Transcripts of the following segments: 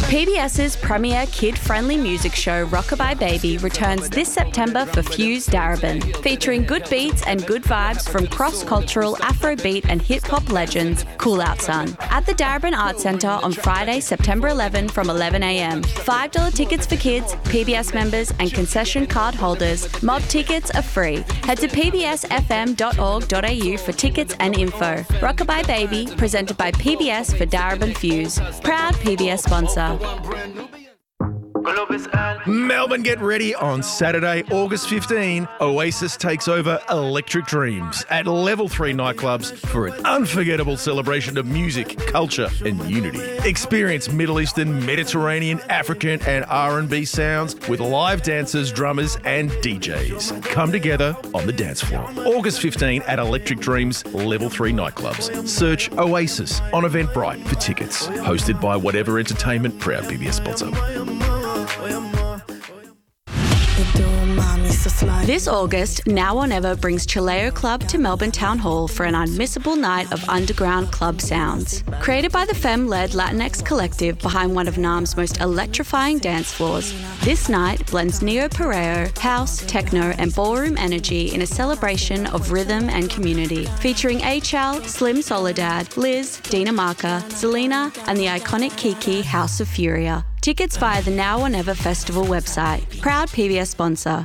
PBS's premier kid-friendly music show Rockabye Baby returns this September for Fuse Darebin, featuring good beats and good vibes from cross-cultural Afrobeat and hip-hop legends Cool Out Son at the Darebin Arts Centre on Friday, September 11 from 11 a.m. $5 tickets for kids, PBS members and concession card holders. Mob tickets are free. Head to pbsfm.org.au for tickets and info. Rockabye Baby, presented by PBS for Darebin Fuse. Proud PBS sponsor. Melbourne, get ready on Saturday, August 15. Oasis takes over Electric Dreams at Level 3 nightclubs for an unforgettable celebration of music, culture and unity. Experience Middle Eastern, Mediterranean, African and R&B sounds with live dancers, drummers and DJs. Come together on the dance floor. August 15 at Electric Dreams Level 3 nightclubs. Search Oasis on Eventbrite for tickets. Hosted by Whatever Entertainment, proud PBS sponsor. This August, Now or Never brings Chileo Club to Melbourne Town Hall for an unmissable night of underground club sounds. Created by the femme-led Latinx collective behind one of NAM's most electrifying dance floors, this night blends neo-perreo, house, techno and ballroom energy in a celebration of rhythm and community, featuring HL, Slim Soledad, Liz, Dina Marca, Zelina and the iconic Kiki House of Furia. Tickets via the Now or Never Festival website. Proud PBS sponsor.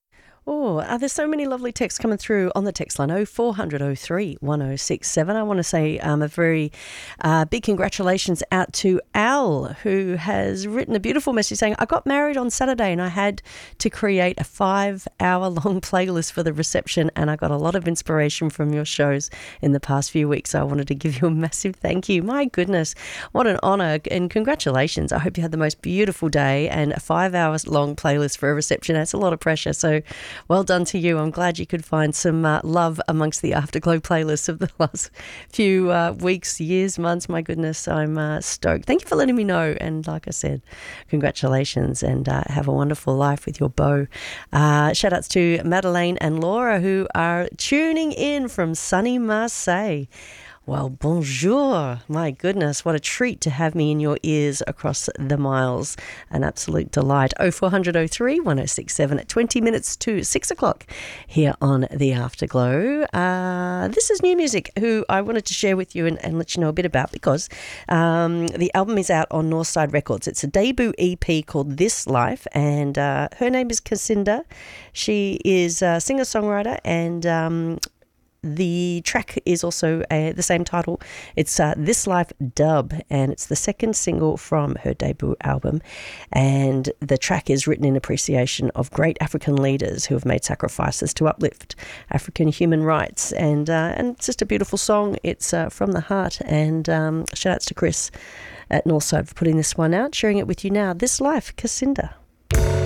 Oh, there's so many lovely texts coming through on the text line 0400 03 1067. I want to say a very big congratulations out to Al, who has written a beautiful message saying, I got married on Saturday and I had to create a 5-hour-long playlist for the reception and I got a lot of inspiration from your shows in the past few weeks. So I wanted to give you a massive thank you. My goodness, what an honour and congratulations. I hope you had the most beautiful day and a 5-hour-long playlist for a reception. That's a lot of pressure. So well done to you. I'm glad you could find some love amongst the Afterglow playlists of the last few weeks, years, months. My goodness, I'm stoked. Thank you for letting me know. And like I said, congratulations and have a wonderful life with your beau. Shout outs to Madeleine and Laura who are tuning in from sunny Marseille. Well, bonjour. My goodness, what a treat to have me in your ears across the miles. An absolute delight. 0400 03 1067 at 20 minutes to 6 o'clock here on The Afterglow. This is new music who I wanted to share with you and let you know a bit about because the album is out on Northside Records. It's a debut EP called This Life and her name is Cassinda. She is a singer-songwriter and the track is also the same title. It's This Life Dub, and it's the second single from her debut album. And the track is written in appreciation of great African leaders who have made sacrifices to uplift African human rights. And it's just a beautiful song. It's from the heart. And shout outs to Chris at Northside for putting this one out, sharing it with you now. This Life, Cassinda.